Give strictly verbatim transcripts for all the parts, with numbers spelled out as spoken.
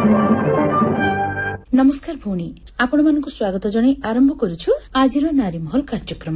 नमस्कार भौणी आपण मानक स्वागत जणाई आरंभ करूछु आजिर नारी महल कार्यक्रम।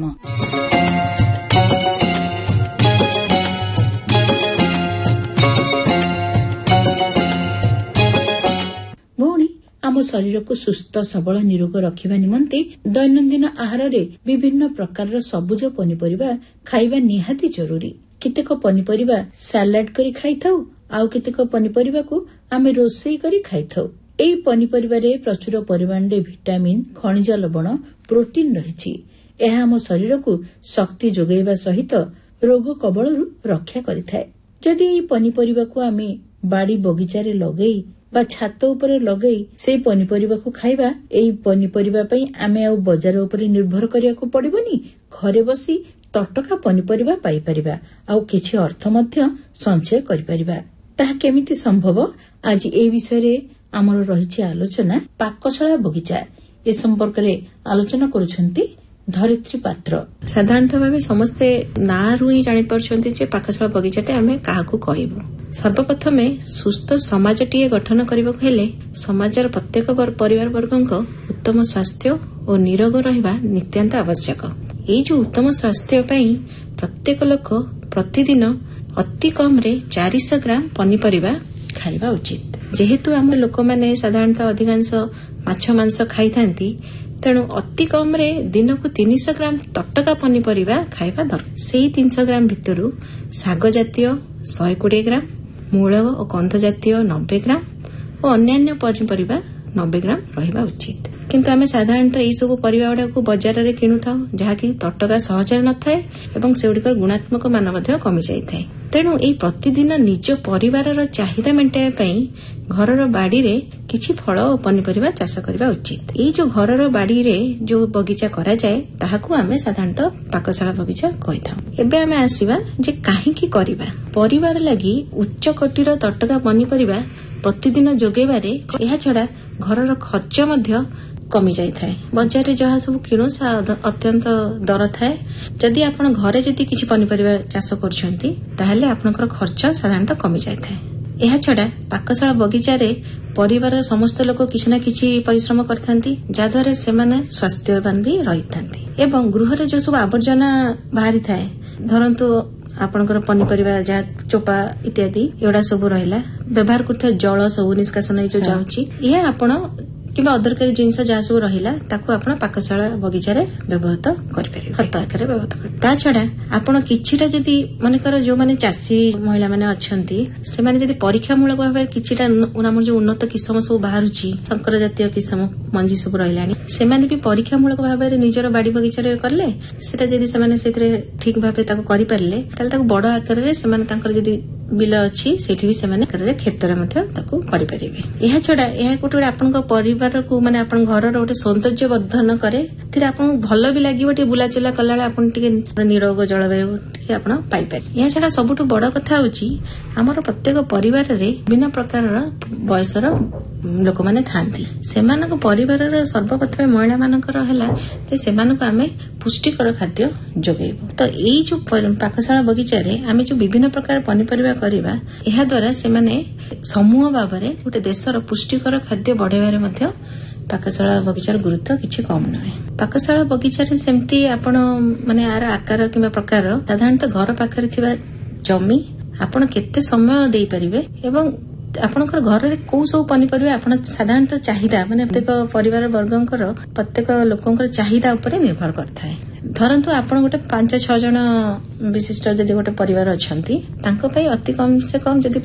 भौणी आम शरीर को सुस्थ सबल निरोग रखिबा निमंते दैनंदिन आहार रे विभिन्न प्रकार सबुज पनिपरिबा खाइबा निहाती जरूरी। केतेक पनिपरिबा सलाड करी खाइथाउ आउ केतेक पनिपरिबा को आमे रोसई करी खाइथाउ। एई पनिपरिबारे प्रचुर परिमाण रे विटामिन खनिज लवण प्रोटीन रहिछि। एहा हम शरीर को शक्ति जोगाइबा सहित रोग कबळरू रक्षा करिथाय। जदि एई पनिपरिबा को आमे बाड़ी बगीचा रे लगेई बा छात उपरे लगेई से पनिपरिबा को खाइबा एई पनिपरिबा पई आमे आ बाजार उपरे निर्भर करिया को पड़िबोनी। घरे बसी तटका पनिपरिबा पाई परिबा आ किछि अर्थ मध्य संचय करि परिबा। ताहा केमिति संभव आज ए विषय रे आमर रही आलोचना पाकशाला बगीचा ए संपर्क में आलोचना करुछंती धरित्री पात्र। साधारणतः भाव समस्ते ना रु ही जानी पारछंती जे पाकशाला बगीचाटे आमे काहाकू कहबो। सर्वप्रथम सुस्थ समाजटीए गठन करबाक हेले समाजर प्रत्येक परिवार वर्गक उत्तम स्वास्थ्य और निरोग रहिबा नित्यांत आवश्यक। एई जो उत्तम स्वास्थ्य पई प्रत्येक लोक प्रतिदिन अति कम रे चार सौ ग्राम पनिपरिबा खाइबा उचित। जेहेतु आम लोक मैंने साधारणतः अधिकांश माछ मांस खाई थांती तेणु अति कम रे दिन को तीन सौ ग्राम तटका पनिपरिबा खाइबा दरकार। सेही तीन सौ ग्राम भितरु साग जातीय सौ बीस ग्राम, मूल और कंद जातीय नब्बे ग्राम और अन्यान्य पनिपरिबा नब्बे ग्राम रहिबा उचित। किंतु आमे साधारणतः एई सब परिबा गुडा को बाजार रे किनु थाउ जहाकि तटका सहजर न थाए एवं सेउडिकर गुणात्मक मान मध्ये कमी जाय थाए। तेणु एई प्रतिदिन निज परिवारर चाहिदा मेंटाइबा पई घरर बाड़ी रे किछि फल और पनिपरिबा चाष करबा उचित। एई जो घरर बाड़ी रे जो बगीचा करा जाय ताहाकू आमे साधारणतः पाकशाला बगीचा कहिथाउ। एबे आमे आसीबा जे काहे की करबा। परिवार लागि उच्च कोटिर तटका पनिपरिबा प्रतिदिन जोगेबारे एहा छडा घरर खर्च मध्ये कमी जाय थाए। बाजार रे जहा सब किनो सा अत्यंत दर थाए। जदि आपण घरे जदि किछि पनिपरिबा चाष करछंती ताहाले आपनकर खर्च साधारणतः कमी जाय थाए। एहा छडा पाकशाला बगीचा रे परिवार समस्त लोक किछि ना किछि परिश्रम करथांती जाद्वारा सेमाने स्वास्थ्यवान भी रहिथांती एवं गृह रे जो सब आवर्जना बाहरी थाए धरंतु आपनकर पनिपरिबा जा चोपा इत्यादि एडा सब रहिला व्यवहार करथा जल सब निष्कासन जो जाउची एहा आपण किबा अदरकारी जिनस जहा सब रहिला ताकू आपण पाकशाला बगीचा रे व्यवहार करि परिबे खत आकारे व्यवहार कर। ता छडा आपण किछिटा जदी मानेकर जो माने चासी महिला माने अछंती से माने जदी परीक्षामूलक भाबे किछिटा उनामर जो उन्नत किस्म सब बाहरुची संकर जातीय किस्म मंजी सब रहिलानी से माने भी परीक्षामूलक भाबे रे निजर बाड़ी बगीचा रे करले सेटा जदी से माने सेतरे ठीक भाबे ताकू करि परले ताले ताकू बड़ आकार रे से माने तांकर जदी बिल अछि सेठी भी से माने करे क्षेत्र मध्ये ताकू करि परिबे। एहा छडा एहा कोटो आपनका परिवार को माने आपन घरर ओटे सौंदर्य वर्धन करे थिर आपन भलो भी लागिवो टे बुलाचला कलाळे आपन टिके निरोग जलवायु टिके आपन पाइ पाइ। एहा छडा सबटु बड़ कथा होची हमर प्रत्येक परिवार रे विभिन्न प्रकारर बयसर लोक माने थांती सेमानक परिवारर सर्वप्रथम महिला मानकर हला जे सेमानक आमे पुष्टिकर खाद्य जोगेबो। तो एई जो पाकशाला बगीचा रे आमे जो विभिन्न प्रकार पनिपरिबा करिबा एहा द्वारा सेमाने समूह भाबरे गोटे देशर पुष्टिकर खाद्य बढ़ेबारे मध्ये पाकशाला बगीचार गुरुत्व किछि कम नहे। पाकशाला बगीचा रे सेमती आपण माने आर आकार किबा प्रकार साधारणतः घर पाखरे थिबा जमी आपण केते समय देई परिबे एवं आपनकर घर रे को सब पनिपरिबा आपण साधारणतः चाहिदा माने प्रत्येक परिवार वर्गंकर प्रत्येक लोकंकर चाहिदा ऊपर निर्भर करथाय। धरंतु आपण गोटे पांच छह जन विशिष्ट जदि गोटे परिवार अछंती तांको पई अति कम से कम जदि